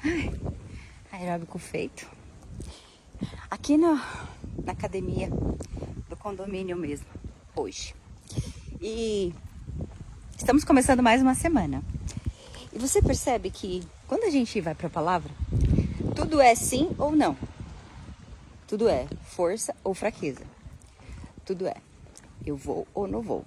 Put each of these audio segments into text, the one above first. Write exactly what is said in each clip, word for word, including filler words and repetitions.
Ai, aeróbico feito. Aqui no, na academia do condomínio mesmo, hoje. E estamos começando mais uma semana. E você percebe que quando a gente vai para a palavra, tudo é sim ou não. Tudo é força ou fraqueza. Tudo é eu vou ou não vou.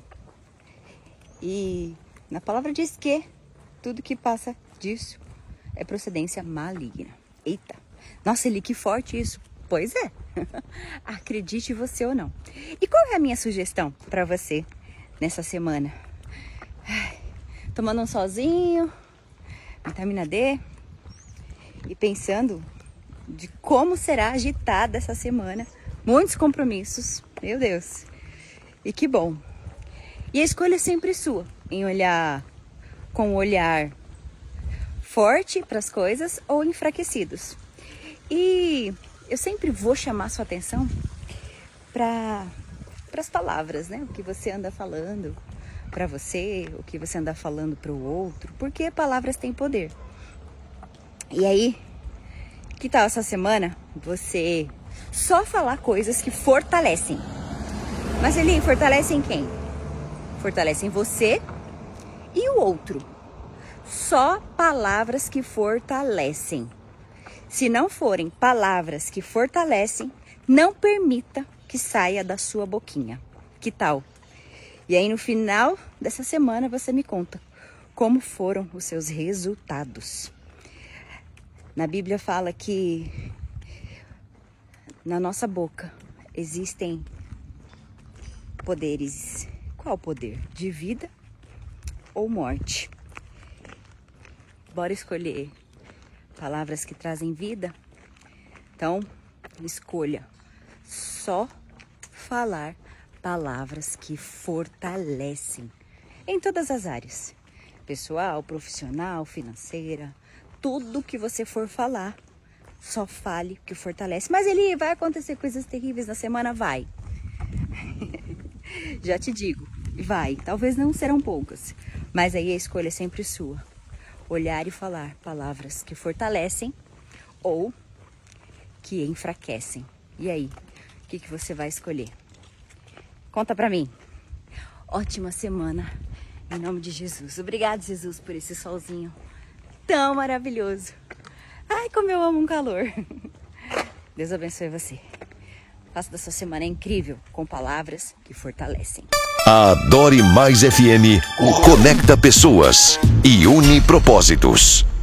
E na palavra diz que tudo que passa disso é procedência maligna. Eita, nossa, Eli, que forte isso. Pois é, acredite você ou não. E qual é a minha sugestão para você nessa semana? Ai, tomando um solzinho, vitamina D e pensando de como será agitada essa semana. Muitos compromissos, meu Deus. E que bom. E a escolha é sempre sua, em olhar com o olhar forte para as coisas ou enfraquecidos. E eu sempre vou chamar sua atenção para as palavras, né? O que você anda falando para você, o que você anda falando para o outro, porque palavras têm poder. E aí, que tal essa semana você só falar coisas que fortalecem? Mas Eli, fortalecem quem? Fortalecem você e o outro. Só palavras que fortalecem. Se não forem palavras que fortalecem, não permita que saia da sua boquinha. Que tal? E aí no final dessa semana você me conta como foram os seus resultados. Na Bíblia fala que na nossa boca existem poderes. Qual poder? De vida ou morte? Bora escolher palavras que trazem vida? Então, escolha só falar palavras que fortalecem em todas as áreas. Pessoal, profissional, financeira, tudo que você for falar, só fale que fortalece. Mas Eli, vai acontecer coisas terríveis na semana? Vai. Já te digo, vai. Talvez não serão poucas, mas aí a escolha é sempre sua. Olhar e falar palavras que fortalecem ou que enfraquecem. E aí, o que, que você vai escolher? Conta pra mim. Ótima semana, em nome de Jesus. Obrigado, Jesus, por esse solzinho tão maravilhoso. Ai, como eu amo um calor. Deus abençoe você. Faça da sua semana incrível com palavras que fortalecem. A Dore Mais F M conecta pessoas e une propósitos.